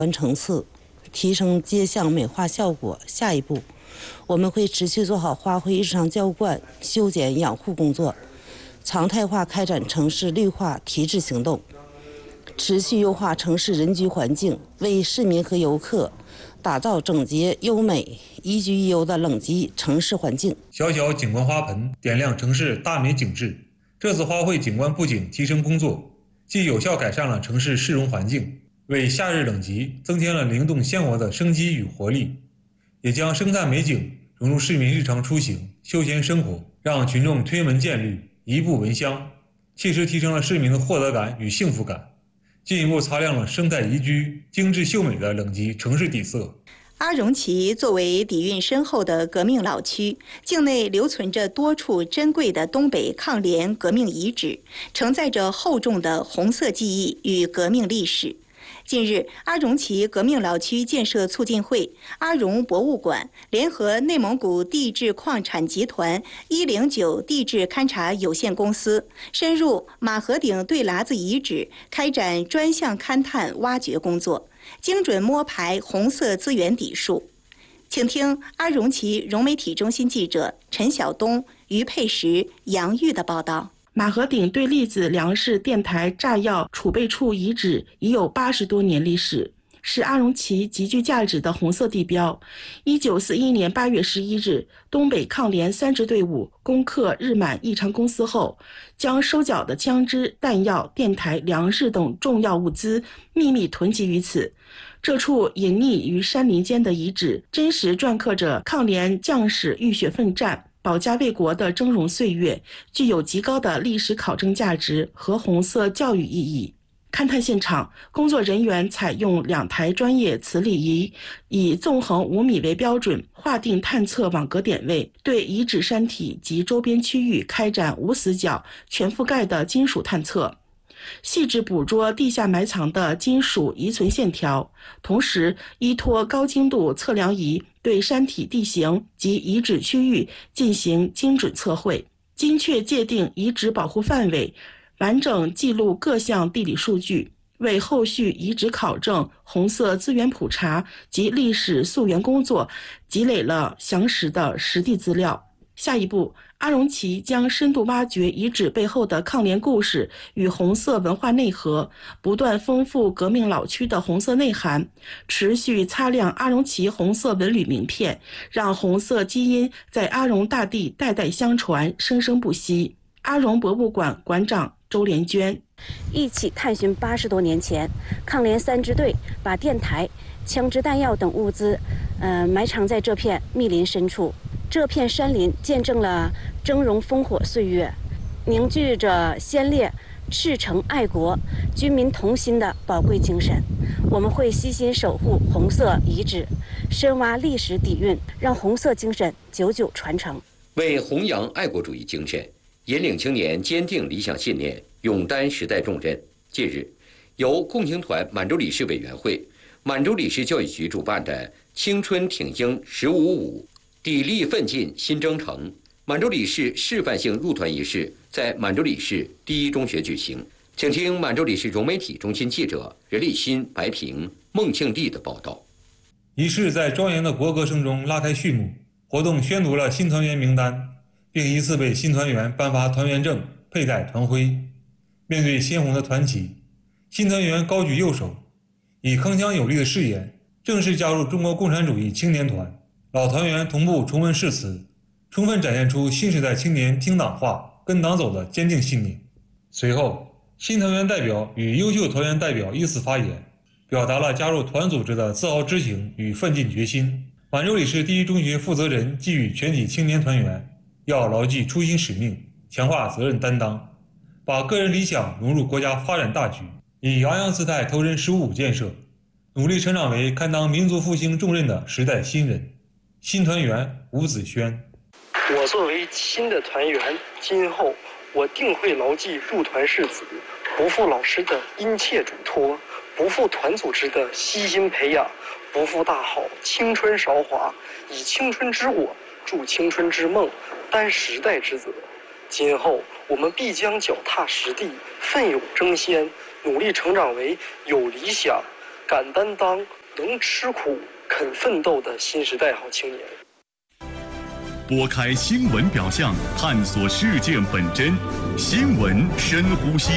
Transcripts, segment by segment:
层次，提升街巷美化效果。下一步，我们会持续做好花卉日常浇灌、修剪养护工作，常态化开展城市绿化提质行动，持续优化城市人居环境，为市民和游客打造整洁优美、宜居宜游的冷极城市环境。 小小景观花盆点亮城市大美景致。这次花卉景观布景提升工作，既有效改善了城市市容环境，为夏日冷极增添了灵动鲜活的生机与活力，也将生态美景融入市民日常出行、休闲生活，让群众推门见绿、移步闻香，切实提升了市民的获得感与幸福感，进一步擦亮了生态宜居、精致秀美的冷极城市底色。 阿荣旗作为底蕴深厚的革命老区，境内留存着多处珍贵的东北抗联革命遗址，承载着厚重的红色记忆与革命历史。近日，阿荣旗革命老区建设促进会、阿荣博物馆联合内蒙古地质矿产集团109地质勘察有限公司，深入马河顶对喇子遗址，开展专项勘探挖掘工作，精准摸排红色资源底数。请听阿荣旗融媒体中心记者陈晓东、于佩石、杨玉的报道。 马河顶对栗子粮食电台炸药储备处遗址已有80多年历史，是阿荣旗极具价值的红色地标。1941年8月11日，东北抗联3支队伍攻克日满义昌公司后，将收缴的枪支、弹药、电台、粮食等重要物资秘密囤积于此。这处隐匿于山林间的遗址，真实篆刻着抗联将士浴血奋战、保家卫国的峥嵘岁月，具有极高的历史考证价值和红色教育意义。勘探现场，工作人员采用2台专业磁力仪，以纵横5米为标准，划定探测网格点位，对遗址山体及周边区域开展无死角、全覆盖的金属探测，细致捕捉地下埋藏的金属遗存线条，同时依托高精度测量仪对山体地形及遗址区域进行精准测绘，精确界定遗址保护范围，完整记录各项地理数据，为后续遗址考证、红色资源普查及历史溯源工作积累了详实的实地资料。下一步，阿荣旗将深度挖掘遗址背后的抗联故事与红色文化内核，不断丰富革命老区的红色内涵，持续擦亮阿荣旗红色文旅名片，让红色基因在阿荣大地代代相传，生生不息。阿荣博物馆馆长周连娟一起探寻80多年前，抗联3支队把电台、枪支弹药等物资，埋藏在这片密林深处。这片山林见证了峥嵘烽火岁月，凝聚着先烈赤诚爱国、军民同心的宝贵精神。我们会悉心守护红色遗址，深挖历史底蕴，让红色精神久久传承。 为弘扬爱国主义精神，引领青年坚定理想信念，勇担时代重任。近日，由共青团满洲理事委员会、满洲理事教育局主办的青春挺英1555砥砺奋进新征程满洲理事示范性入团仪式在满洲理事第一中学举行。请听满洲理事融媒体中心记者任立新、白平、孟庆娣的报道。 仪式在庄严的国歌声中拉开序幕，活动宣读了新团员名单，并依次为新团员颁发团员证、佩戴团徽。面对鲜红的团旗，新团员高举右手，以铿锵有力的誓言正式加入中国共产主义青年团。老团员同步重温誓词，充分展现出新时代青年听党话、跟党走的坚定信念。随后，新团员代表与优秀团员代表依次发言，表达了加入团组织的自豪之情与奋进决心。满洲理事第一中学负责人寄语全体青年团员，要牢记初心使命，强化责任担当，把个人理想融入国家发展大局，以洋洋姿态投身15.5建设，努力成长为堪当民族复兴重任的时代新人。新团员吴子轩： 我作为新的团员，今后我定会牢记入团誓词，不负老师的殷切嘱托，不负团组织的悉心培养，不负大好青春韶华，以青春之我助青春之梦，担时代之责。今后我们必将脚踏实地，奋勇争先，努力成长为有理想、 敢担当、能吃苦、肯奋斗的新时代好青年。 拨开新闻表象，探索事件本真，新闻深呼吸。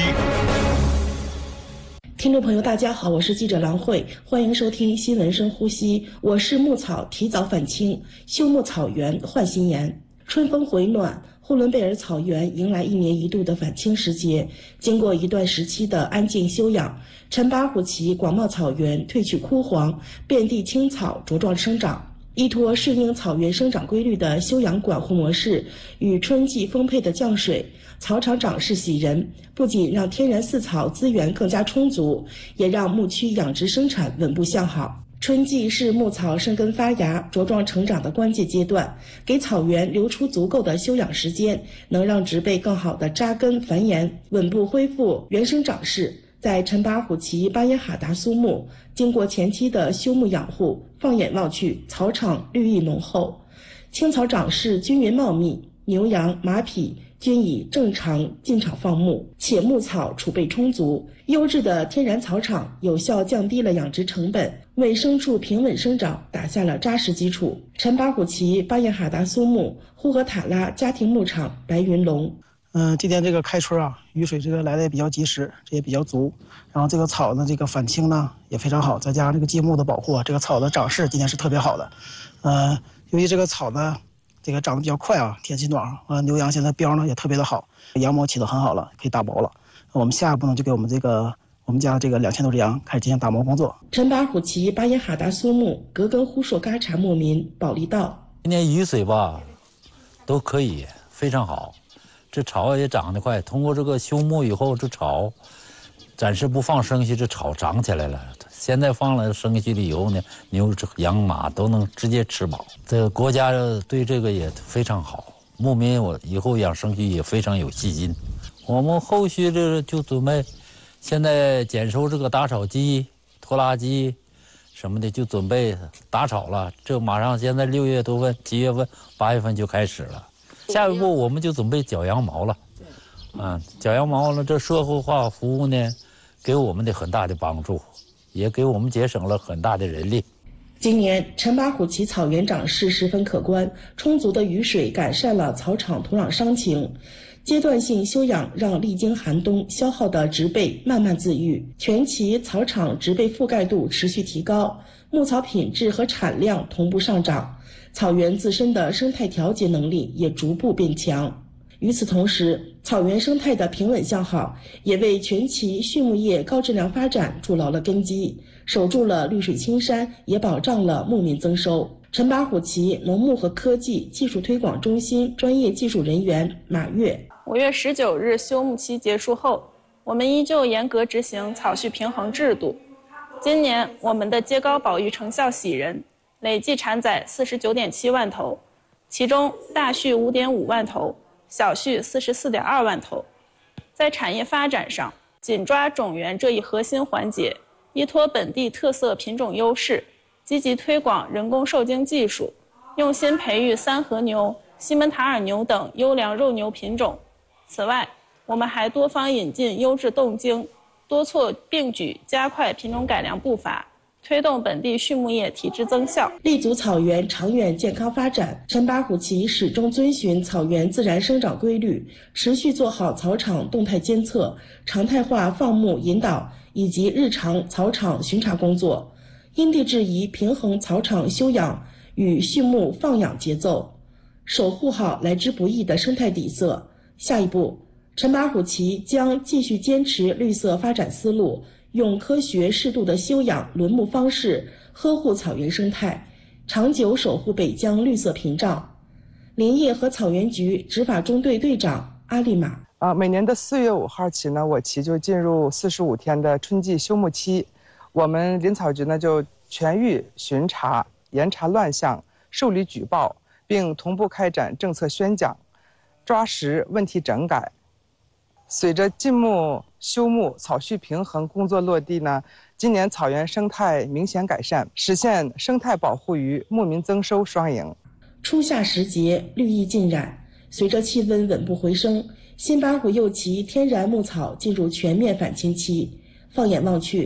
听众朋友大家好，我是记者郎慧，欢迎收听新闻深呼吸。我市牧草提早返青，休牧草原换新颜。春风回暖，呼伦贝尔草原迎来1年1度的返青时节。经过一段时期的安静休养，陈巴虎旗广袤草原褪去枯黄，遍地青草茁壮生长。依托顺应草原生长规律的休养管护模式与春季丰沛的降水，草场长势喜人，不仅让天然饲草资源更加充足，也让牧区养殖生产稳步向好。春季是牧草生根发芽、茁壮成长的关键阶段，给草原留出足够的休养时间，能让植被更好的扎根繁衍，稳步恢复原生长势。在陈巴虎旗巴耶哈达苏木，经过前期的休牧养护，放眼望去，草场绿意浓厚，青草长势均匀茂密，牛羊马匹均已正常进场放牧，且牧草储备充足。优质的天然草场有效降低了养殖成本，为牲畜平稳生长打下了扎实基础。陈巴虎旗巴耶哈达苏木呼和塔拉家庭牧场白云龙。 今天这个开春啊，雨水这个来的也比较及时，这也比较足。然后这个草呢，这个返青呢也非常好，再加上这个积木的保护，这个草的长势今天是特别好的。由于这个草呢，这个长得比较快啊，天气暖和，牛羊现在膘呢也特别的好，羊毛起得很好了，可以打毛了。我们下一步呢，就给我们家这个2000多只羊开始进行打毛工作。 陈巴虎旗巴耶哈达苏木格根呼硕嘎查牧民保利道： 今年雨水吧，都可以非常好。这草也长得快，通过这个休牧以后，这草暂时不放生息，这草长起来了。现在放了生息了以后呢，牛羊马都能直接吃饱。这个国家对这个也非常好，牧民我以后养生息也非常有信心。我们后续这个就准备，现在减收这个打草机、拖拉机什么的，就准备打草了。这马上现在6月多份、7月份、8月份就开始了。下一步我们就准备绞羊毛了，绞羊毛了，这社会化服务呢，给我们的很大的帮助，也给我们节省了很大的人力。 今年陈巴虎旗草原长势十分可观，充足的雨水改善了草场土壤伤情，阶段性休养让历经寒冬消耗的植被慢慢自愈，全旗草场植被覆盖度持续提高，牧草品质和产量同步上涨。草原自身的生态调节能力也逐步变强。与此同时，草原生态的平稳向好也为全旗畜牧业高质量发展筑牢了根基，守住了绿水青山，也保障了牧民增收。陈巴虎旗农牧和科技技术推广中心专业技术人员马月 ：5月19日休牧期结束后，我们依旧严格执行草畜平衡制度。今年我们的秸皋保育成效喜人，累计产崽49.7万头，其中大畜5.5万头，小畜44.2万头。在产业发展上，紧抓种源这一核心环节，依托本地特色品种优势，积极推广人工受精技术，用心培育三和牛、西门塔尔牛等优良肉牛品种。此外，我们还多方引进优质冻精，多措并举，加快品种改良步伐，推动本地畜牧业体质增效， 立足草原长远健康发展。陈巴虎旗始终遵循草原自然生长规律，持续做好草场动态监测、常态化放牧引导以及日常草场巡查工作，因地制宜平衡草场休养与畜牧放养节奏，守护好来之不易的生态底色。下一步，陈巴虎旗将继续坚持绿色发展思路，用科学适度的休养轮牧方式呵护草原生态，长久守护北疆绿色屏障。林业和草原局执法中队队长阿丽玛： 每年的4月5号起呢，我旗就进入45天的春季休牧期。我们林草局呢就全域巡查、严查乱象、受理举报，并同步开展政策宣讲，抓实问题整改。随着禁牧、休牧、草畜平衡工作落地呢，今年草原生态明显改善，实现生态保护与牧民增收双赢。 初夏时节，绿意浸染，随着气温稳步回升，新巴虎幼旗天然牧草进入全面返青期。放眼望去，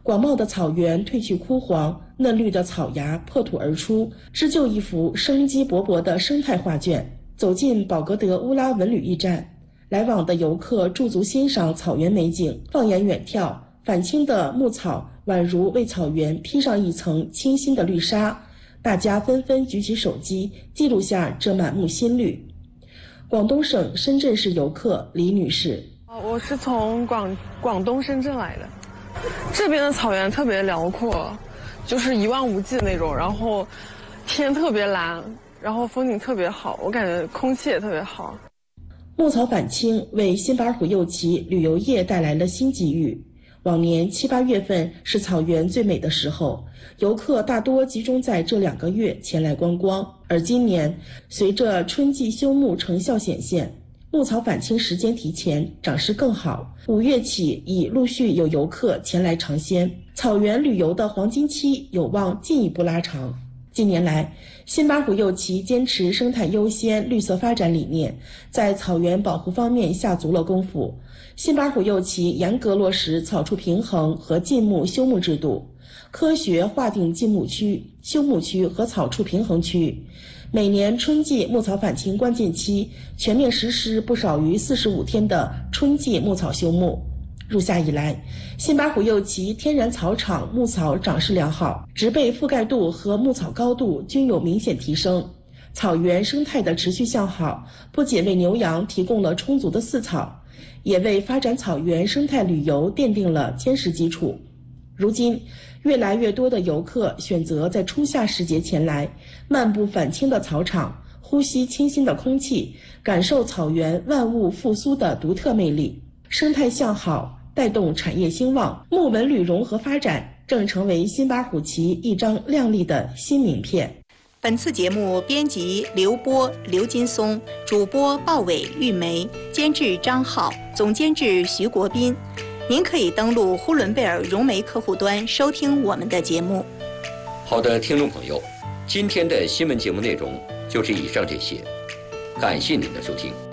广袤的草原褪去枯黄，嫩绿的草芽破土而出，织就一幅生机勃勃的生态画卷。走进宝格德乌拉文旅驿站，来往的游客驻足欣赏草原美景，放眼远眺，返青的牧草宛如为草原披上一层清新的绿纱，大家纷纷举起手机记录下这满目新绿。广东省深圳市游客李女士： 我是从广东深圳来的，这边的草原特别辽阔，就是一望无际的那种，然后天特别蓝，然后风景特别好，我感觉空气也特别好。 牧草返青为新巴虎右旗旅游业带来了新机遇。往年7、8月份是草原最美的时候，游客大多集中在这2个月前来观光。而今年，随着春季休牧成效显现，牧草返青时间提前，长势更好。5月起已陆续有游客前来尝鲜，草原旅游的黄金期有望进一步拉长。近年来，新巴虎右旗坚持生态优先、绿色发展理念，在草原保护方面下足了功夫。新巴虎右旗严格落实草畜平衡和禁牧休牧制度，科学划定禁牧区、休牧区和草畜平衡区。每年春季牧草返青关键期，全面实施不少于45天的春季牧草休牧。入夏以来，新巴虎右旗天然草场牧草长势良好，植被覆盖度和牧草高度均有明显提升。草原生态的持续向好，不仅为牛羊提供了充足的饲草，也为发展草原生态旅游奠定了坚实基础。如今，越来越多的游客选择在初夏时节前来，漫步返青的草场，呼吸清新的空气，感受草原万物复苏的独特魅力。生态向好，带动产业兴旺，牧文旅融合发展正成为新巴虎旗一张亮丽的新名片。 本次节目编辑刘波、刘金松，主播鲍伟、玉梅，监制张浩，总监制徐国斌。您可以登录呼伦贝尔融媒客户端收听我们的节目。 好的，听众朋友，今天的新闻节目内容就是以上这些，感谢您的收听。